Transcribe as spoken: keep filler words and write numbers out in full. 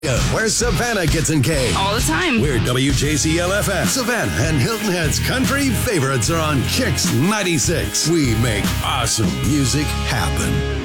Where Savannah gets engaged. All the time. We're W J C L F M. Savannah and Hilton Head's country favorites are on Kicks ninety-six. We make awesome music happen.